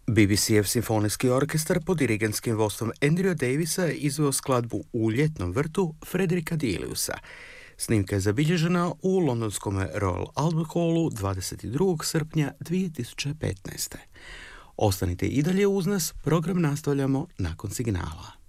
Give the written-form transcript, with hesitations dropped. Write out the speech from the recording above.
BBC-ev simfonijski orkestar pod dirigentskim vodstvom Andrewa Davisa izveo skladbu U ljetnom vrtu Frederika Diliusa. Snimka je zabilježena u londonskom Royal Albert Hallu 22. srpnja 2015. Ostanite i dalje uz nas, program nastavljamo nakon signala.